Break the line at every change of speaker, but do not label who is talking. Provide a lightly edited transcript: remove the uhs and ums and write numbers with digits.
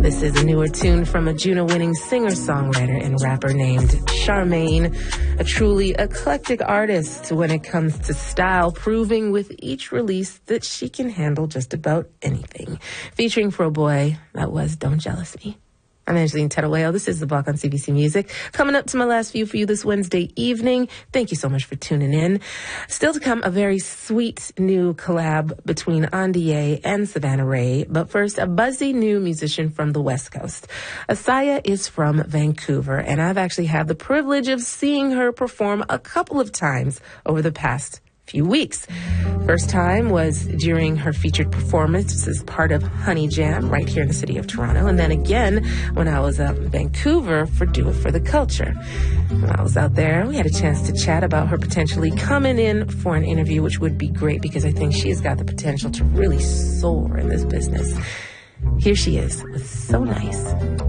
This is a newer tune from a Juno-winning singer-songwriter and rapper named Charmaine, a truly eclectic artist when it comes to style, proving with each release that she can handle just about anything. Featuring for a boy, that was Don't Jealous Me. I'm Angeline Terueo. This is The Block on CBC Music. Coming up to my last few for you this Wednesday evening. Thank you so much for tuning in. Still to come, a very sweet new collab between Andie and Savannah Ray. But first, a buzzy new musician from the West Coast. Asaya is from Vancouver, and I've actually had the privilege of seeing her perform a couple of times over the past few weeks. First time was during her featured performance as part of Honey Jam right here in the city of Toronto. And then again when I was out in Vancouver for Do It For The Culture. When I was out there, we had a chance to chat about her potentially coming in for an interview, which would be great because I think she has got the potential to really soar in this business. Here she is with So Nice.